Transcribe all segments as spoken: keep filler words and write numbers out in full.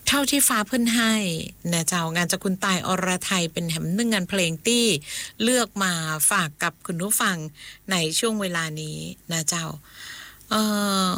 เท่าที่ฟ้าเพิ่นให้นะเจ้างานจากคุณตายอรไทยเป็นแหมหนึ่งงานเพลงที่เลือกมาฝากกับคุณผู้ฟังในช่วงเวลานี้นะเจ้าเออ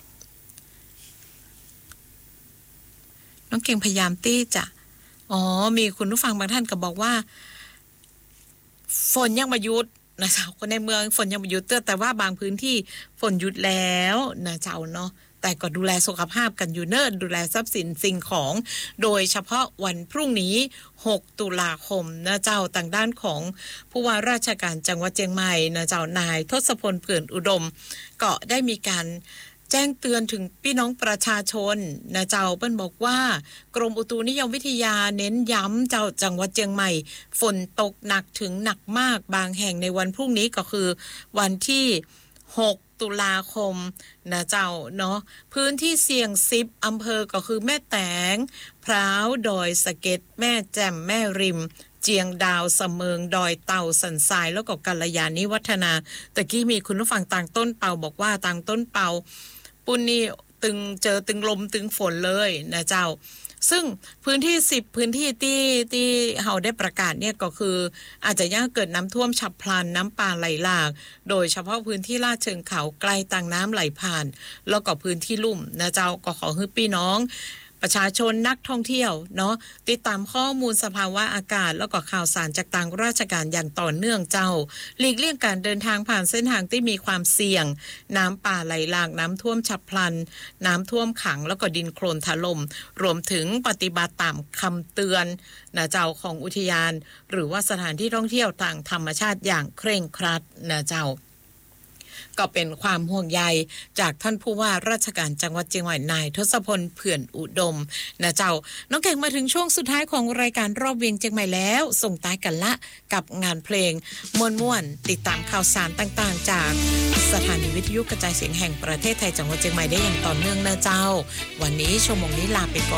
น้องเก่งพยายามที่จะอ๋อมีคุณผู้ฟังบางท่านก็บอกว่าฝนยังมาหยุดนะเจ้าคนในเมืองฝนยังมาหยุดแต่ว่าบางพื้นที่ฝนหยุดแล้วนะเจ้าเนาะแต่ก็ดูแลสุขภาพกันอยู่เนิ่นดูแลทรัพย์สินสิ่งของโดยเฉพาะวันพรุ่งนี้หกตุลาคมนะเจ้าต่างด้านของผู้ว่าราชการจังหวัดเชียงใหม่นะเจ้านายทศพลเผื่อนอุดมก็ได้มีการแจ้งเตือนถึงพี่น้องประชาชนนะเจ้าเปิ้นบอกว่ากรมอุตุนิยมวิทยาเน้นย้ำเจ้าจังหวัดเชียงใหม่ฝนตกหนักถึงหนักมากบางแห่งในวันพรุ่งนี้ก็คือวันที่หกตุลาคมนะเจ้าเนาะพื้นที่เสี่ยงสิบอำเภอก็คือแม่แตงพร้าวดอยสะเก็ดแม่แจ่มแม่ริมเจียงดาวเสมิงดอยเต่าสันทรายแล้วก็กัลยาณิวัฒนาตะกี้มีคุณผู้ฟังต่างต้นเป่าบอกว่าต่างต้นเป่าปุ่นนี่ตึงเจอตึงลมตึงฝนเลยนะเจ้าซึ่งพื้นที่สิบพื้นที่ที่ที่เฮาได้ประกาศเนี่ยก็คืออาจจะยังเกิดน้ำท่วมฉับพลันน้ำป่าไหลหลากโดยเฉพาะพื้นที่ลาดเชิงเขาไกลต่างน้ำไหลผ่านแล้วก็พื้นที่ลุ่มนะเจ้าก็ขอให้พี่น้องประชาชนนักท่องเที่ยวเนาะติดตามข้อมูลสภาวะอากาศแล้วก็ข่าวสารจากทางราชการอย่างต่อเนื่องเจ้าหลีกเลี่ยงการเดินทางผ่านเส้นทางที่มีความเสี่ยงน้ำป่าไหลหลากน้ำท่วมฉับพลันน้ำท่วมขังแล้วก็ดินโคลนถล่มรวมถึงปฏิบัติตามคำเตือนนะเจ้าของอุทยานหรือว่าสถานที่ท่องเที่ยวทางธรรมชาติอย่างเคร่งครัดนะเจ้าก็เป็นความห่วงใยจากท่านผู้ว่าราชการจังหวัดเชียงใหม่นายทศพลเผื่อนอุดมนะเจ้าน้องเก่งมาถึงช่วงสุดท้ายของรายการรอบเวียงเชียงใหม่แล้วส่งท้ายกันละกับงานเพลงม่วนๆติดตามข่าวสารต่างๆจากสถานีวิทยุกระจายเสียงแห่งประเทศไทยจังหวัดเชียงใหม่ได้อย่างต่อเนื่องนะเจ้าวันนี้ชั่วโมงนี้ลาไปก่อน